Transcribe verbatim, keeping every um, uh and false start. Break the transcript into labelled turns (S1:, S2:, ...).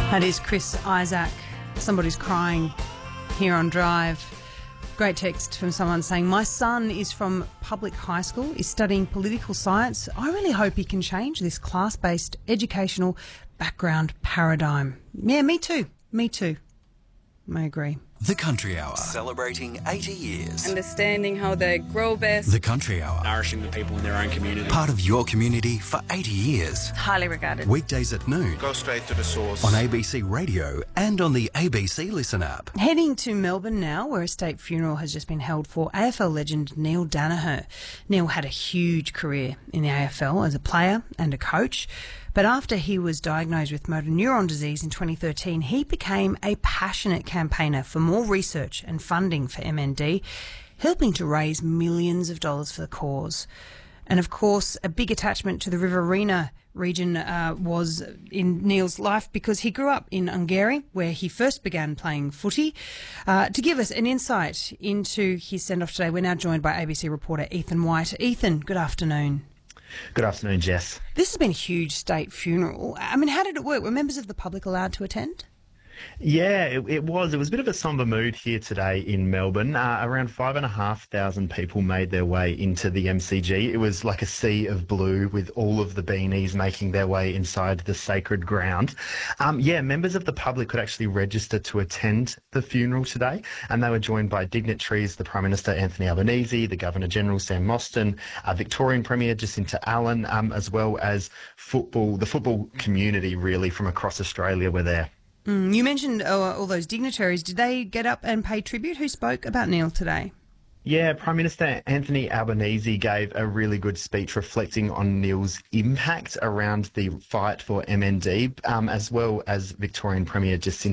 S1: That is Chris Isaac. Somebody's crying here on Drive. Great text from someone saying, my son is from public high school, is studying political science. I really hope he can change this class-based educational background paradigm. Yeah, me too. Me too. I agree.
S2: The Country Hour, celebrating eighty years.
S3: Understanding how they grow best.
S2: The Country Hour,
S4: nourishing the people in their own community.
S2: part of your community for eighty years.
S3: Highly regarded.
S2: Weekdays at noon.
S5: Go straight to the source.
S2: On A B C Radio and on the A B C Listen app.
S1: Heading to Melbourne now, where a state funeral has just been held for A F L legend Neil Daniher. Neil had a huge career in the A F L as a player and a coach. But after he was diagnosed with motor neuron disease in twenty thirteen, he became a passionate campaigner for more research and funding for M N D, helping to raise millions of dollars for the cause. And of course, a big attachment to the Riverina region uh, was in Neil's life because he grew up in Ungary, where he first began playing footy. Uh, to give us an insight into his send-off today, we're now joined by A B C reporter Ethan White. Ethan, good afternoon.
S6: Good afternoon, Jess.
S1: This has been a huge state funeral. I mean, how did it work? Were members of the public allowed to attend?
S6: Yeah, it, it was. It was a bit of a somber mood here today in Melbourne. Uh, around five and a half thousand people made their way into the M C G. It was like a sea of blue with all of the beanies making their way inside the sacred ground. Um, yeah, members of the public could actually register to attend the funeral today, and they were joined by dignitaries, the Prime Minister Anthony Albanese, the Governor-General Sam Mostyn, uh, Victorian Premier Jacinta Allen, um, as well as football, the football community really from across Australia were there.
S1: Mm, you mentioned uh, all those dignitaries. Did they get up and pay tribute? Who spoke about Neil today?
S6: Yeah, Prime Minister Anthony Albanese gave a really good speech reflecting on Neil's impact around the fight for M N D, um, as well as Victorian Premier Jacinta